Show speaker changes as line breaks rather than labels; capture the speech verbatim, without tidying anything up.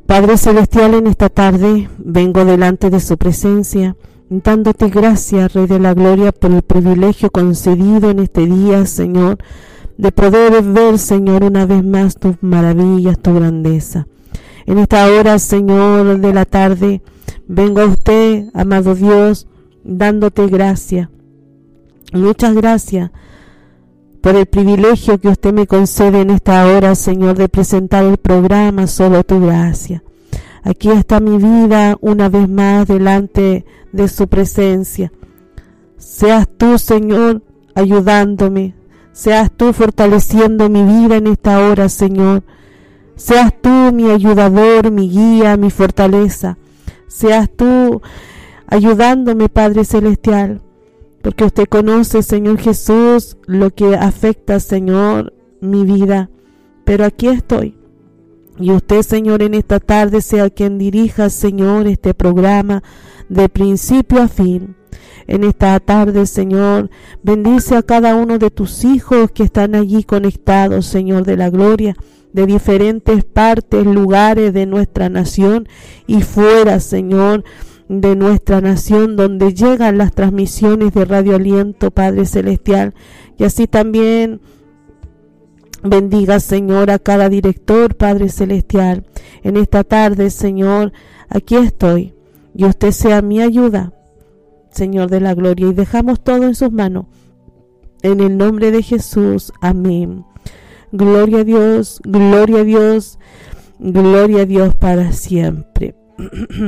Padre Celestial, en esta tarde vengo delante de su presencia, dándote gracias, Rey de la Gloria, por el privilegio concedido en este día, Señor, de poder ver, Señor, una vez más tus maravillas, tu grandeza. En esta hora, Señor, de la tarde, vengo a usted, amado Dios, dándote gracias. Muchas gracias por el privilegio que usted me concede en esta hora, Señor, de presentar el programa Solo tu Gracia. Aquí está mi vida una vez más delante de su presencia. Seas tú, Señor, ayudándome. Seas tú fortaleciendo mi vida en esta hora, Señor. Seas tú mi ayudador, mi guía, mi fortaleza. Seas tú ayudándome, Padre Celestial. Porque usted conoce, Señor Jesús, lo que afecta, Señor, mi vida. Pero aquí estoy. Y usted, Señor, en esta tarde sea quien dirija, Señor, este programa de principio a fin. En esta tarde, Señor, bendice a cada uno de tus hijos que están allí conectados, Señor de la gloria, de diferentes partes, lugares de nuestra nación y fuera, Señor, de nuestra nación, donde llegan las transmisiones de Radio Aliento, Padre Celestial. Y así también bendiga, Señor, a cada director, Padre Celestial. En esta tarde, Señor, aquí estoy. Y usted sea mi ayuda, Señor de la gloria. Y dejamos todo en sus manos. En el nombre de Jesús. Amén. Gloria a Dios, gloria a Dios, gloria a Dios para siempre.